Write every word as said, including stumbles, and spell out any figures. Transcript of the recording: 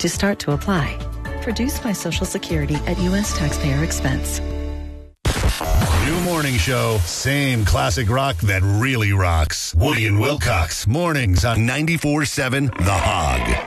to start to apply. Produced by Social Security at U S taxpayer expense. New morning show, same classic rock that really rocks. Woody and Wilcox, mornings on ninety-four seven The Hog.